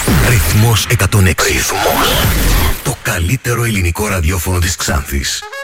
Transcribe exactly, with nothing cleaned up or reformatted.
Ρυθμός εκατόν έξι. Ρυθμός. Το καλύτερο ελληνικό ραδιόφωνο της Ξάνθης.